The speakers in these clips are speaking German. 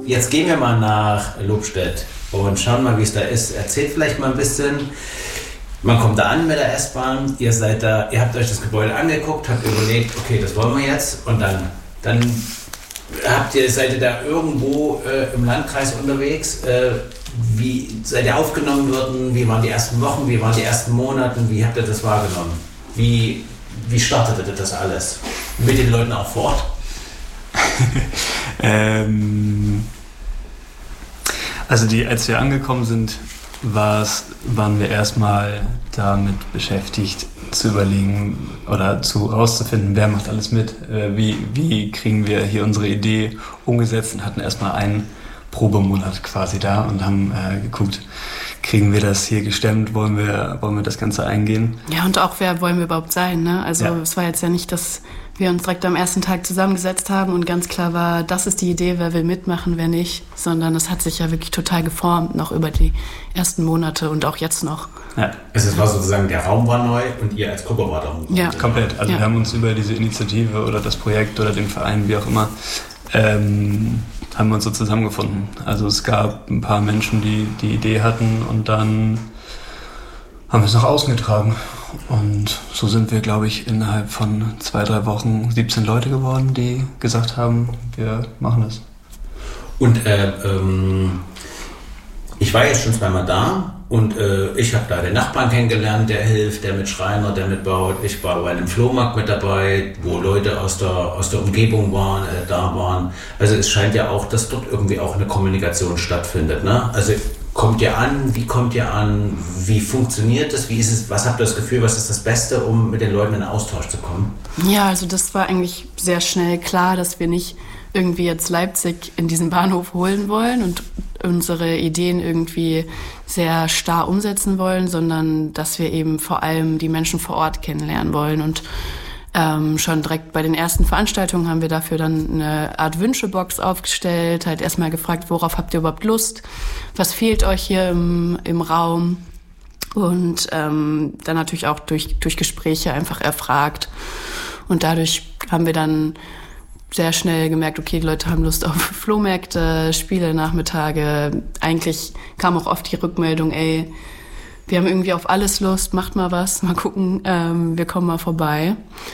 Jetzt gehen wir mal nach Lobstedt und schauen mal, wie es da ist. Erzählt vielleicht mal ein bisschen. Man kommt da an mit der S-Bahn, ihr seid da, ihr habt euch das Gebäude angeguckt, habt überlegt, okay, das wollen wir jetzt. Und dann seid ihr da irgendwo im Landkreis unterwegs. Wie seid ihr aufgenommen worden? Wie waren die ersten Wochen? Wie waren die ersten Monate? Wie habt ihr das wahrgenommen? Wie startete das alles? Mit den Leuten auch vor Ort? Also als wir angekommen sind, waren wir erstmal damit beschäftigt zu überlegen oder herauszufinden, wer macht alles mit, wie kriegen wir hier unsere Idee umgesetzt und hatten erstmal einen Probemonat quasi da und haben geguckt, kriegen wir das hier gestemmt, wollen wir das Ganze eingehen. Ja, und auch, wer wollen wir überhaupt sein, ne? Also es war jetzt ja nicht, dass wir uns direkt am ersten Tag zusammengesetzt haben und ganz klar war, das ist die Idee, wer will mitmachen, wer nicht, sondern es hat sich ja wirklich total geformt, noch über die ersten Monate und auch jetzt noch. Ja. Es war sozusagen, der Raum war neu und ihr als Gruppe war da. Ja, komplett. Also wir haben uns über diese Initiative oder das Projekt oder den Verein, wie auch immer, haben wir uns so zusammengefunden. Also es gab ein paar Menschen, die die Idee hatten und dann haben wir es nach außen getragen. Und so sind wir, glaube ich, innerhalb von 2-3 Wochen 17 Leute geworden, die gesagt haben, wir machen das. Und ich war jetzt schon zweimal da und ich habe da den Nachbarn kennengelernt, der hilft, der mit Schreiner, der mitbaut. Ich war bei einem Flohmarkt mit dabei, wo Leute aus der Umgebung da waren. Also es scheint ja auch, dass dort irgendwie auch eine Kommunikation stattfindet, ne? Also kommt ihr an? Wie kommt ihr an? Wie funktioniert das? Wie ist es? Was habt ihr das Gefühl? Was ist das Beste, um mit den Leuten in Austausch zu kommen? Ja, also das war eigentlich sehr schnell klar, dass wir nicht irgendwie jetzt Leipzig in diesen Bahnhof holen wollen und unsere Ideen irgendwie sehr starr umsetzen wollen, sondern dass wir eben vor allem die Menschen vor Ort kennenlernen wollen. Und schon direkt bei den ersten Veranstaltungen haben wir dafür dann eine Art Wünschebox aufgestellt, halt erstmal gefragt, worauf habt ihr überhaupt Lust, was fehlt euch hier im Raum und dann natürlich auch durch Gespräche einfach erfragt. Und dadurch haben wir dann sehr schnell gemerkt, okay, die Leute haben Lust auf Flohmärkte, Spiele, Nachmittage. Eigentlich kam auch oft die Rückmeldung, ey, wir haben irgendwie auf alles Lust, macht mal was, mal gucken, wir kommen mal vorbei.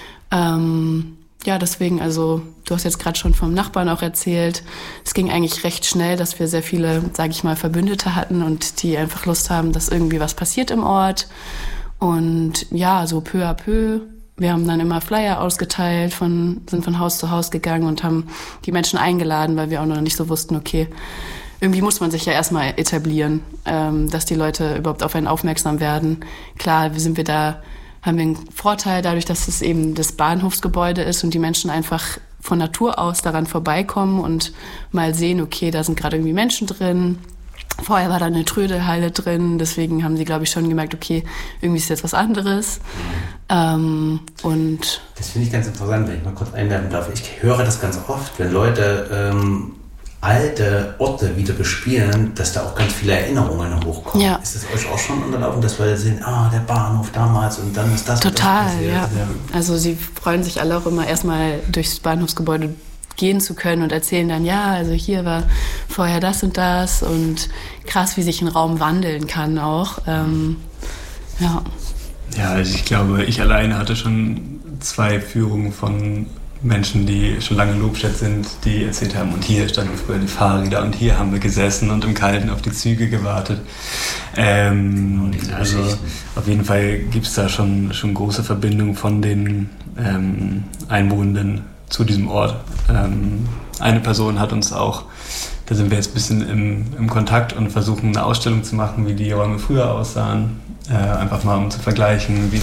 Ja, deswegen, also du hast jetzt gerade schon vom Nachbarn auch erzählt, es ging eigentlich recht schnell, dass wir sehr viele, sage ich mal, Verbündete hatten und die einfach Lust haben, dass irgendwie was passiert im Ort. Und ja, so peu à peu. Wir haben dann immer Flyer ausgeteilt, sind von Haus zu Haus gegangen und haben die Menschen eingeladen, weil wir auch noch nicht so wussten, okay, irgendwie muss man sich ja erstmal etablieren, dass die Leute überhaupt auf einen aufmerksam werden. Klar, haben wir einen Vorteil dadurch, dass es eben das Bahnhofsgebäude ist und die Menschen einfach von Natur aus daran vorbeikommen und mal sehen, okay, da sind gerade irgendwie Menschen drin. Vorher war da eine Trödelhalle drin, deswegen haben sie, glaube ich, schon gemerkt, okay, irgendwie ist jetzt was anderes. Und das finde ich ganz interessant, wenn ich mal kurz einwerfen darf. Ich höre das ganz oft, wenn Leute alte Orte wieder bespielen, dass da auch ganz viele Erinnerungen hochkommen. Ja. Ist das euch auch schon unterlaufen, dass wir sehen, der Bahnhof damals und dann ist das total, und das passiert? Ja. Also sie freuen sich alle auch immer erstmal durchs Bahnhofsgebäude gehen zu können und erzählen dann, ja, also hier war vorher das und das und krass, wie sich ein Raum wandeln kann auch. Ja. Ja, also ich glaube, ich alleine hatte schon 2 Führungen von Menschen, die schon lange in Lobstedt sind, die erzählt haben, und hier standen früher die Fahrräder und hier haben wir gesessen und im Kalten auf die Züge gewartet. Also auf jeden Fall gibt es da schon große Verbindungen von den Einwohnenden zu diesem Ort. Eine Person hat uns auch, da sind wir jetzt ein bisschen im Kontakt und versuchen eine Ausstellung zu machen, wie die Räume früher aussahen. Einfach mal um zu vergleichen, wie